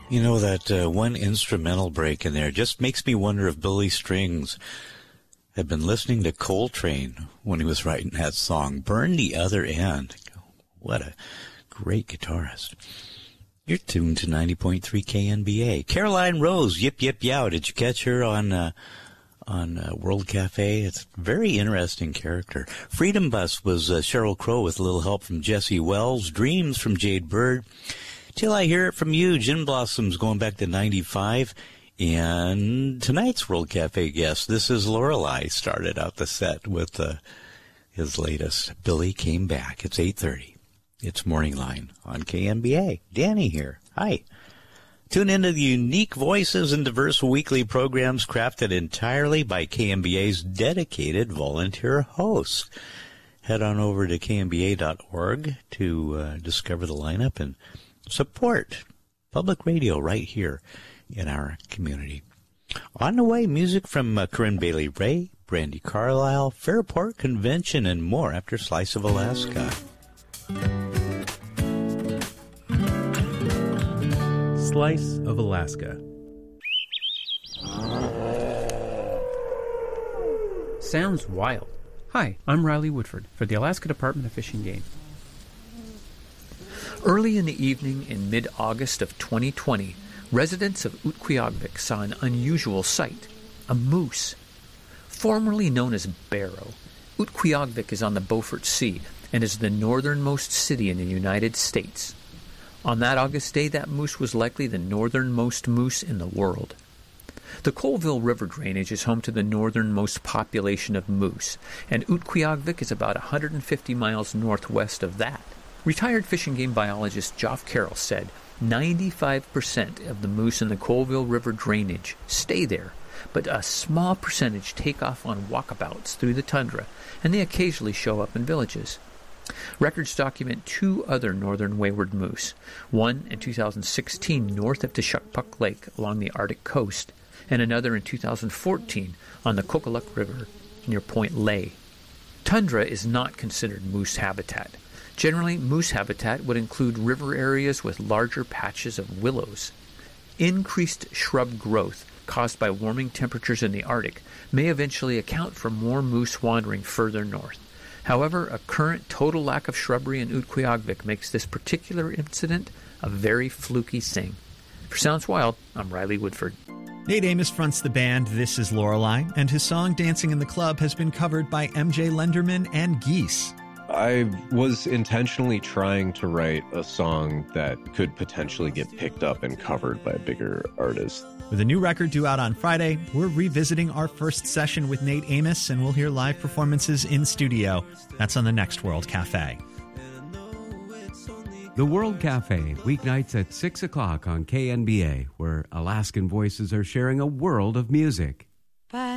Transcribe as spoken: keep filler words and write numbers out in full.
You know, that uh, one instrumental break in there just makes me wonder if Billy Strings had been listening to Coltrane when he was writing that song, Burn the Other End. What a great guitarist. You're tuned to ninety point three K N B A. Caroline Rose, Yip Yip Yow. Did you catch her on uh, on uh, World Cafe? It's a very interesting character. Freedom Bus was uh, Sheryl Crow with a little help from Jesse Wells. Dreams from Jade Bird. Till I Hear It From You, Gin Blossoms going back to ninety-five. And tonight's World Cafe guest, this is Lorelei, started out the set with uh, his latest, Billy Came Back. It's eight thirty. It's Morning Line on K N B A. Danny here. Hi. Tune into the unique voices and diverse weekly programs crafted entirely by K N B A's dedicated volunteer hosts. Head on over to K N B A dot org to uh, discover the lineup and support public radio right here in our community. On the way, music from uh, Corinne Bailey Ray, Brandi Carlile, Fairport Convention, and more after Slice of Alaska. Slice of Alaska. Sounds wild. Hi, I'm Riley Woodford for the Alaska Department of Fish and Game. Early in the evening in mid-August of twenty twenty, residents of Utqiagvik saw an unusual sight, a moose. Formerly known as Barrow, Utqiagvik is on the Beaufort Sea and is the northernmost city in the United States. On that August day, that moose was likely the northernmost moose in the world. The Colville River drainage is home to the northernmost population of moose, and Utqiagvik is about one hundred fifty miles northwest of that. Retired fish and game biologist Geoff Carroll said ninety-five percent of the moose in the Colville River drainage stay there, but a small percentage take off on walkabouts through the tundra, and they occasionally show up in villages. Records document two other northern wayward moose, one in two thousand sixteen north of Tishukpuk Lake along the Arctic coast, and another in two thousand fourteen on the Kokoluk River near Point Lay. Tundra is not considered moose habitat. Generally, moose habitat would include river areas with larger patches of willows. Increased shrub growth caused by warming temperatures in the Arctic may eventually account for more moose wandering further north. However, a current total lack of shrubbery in Utqiagvik makes this particular incident a very fluky thing. For Sounds Wild, I'm Riley Woodford. Nate Amos fronts the band This Is Lorelei, and his song Dancing in the Club has been covered by M J Lenderman and Geese. I was intentionally trying to write a song that could potentially get picked up and covered by a bigger artist. With a new record due out on Friday, we're revisiting our first session with Nate Amos, and we'll hear live performances in studio. That's on the next World Cafe. The World Cafe, weeknights at six o'clock on K N B A, where Alaskan voices are sharing a world of music.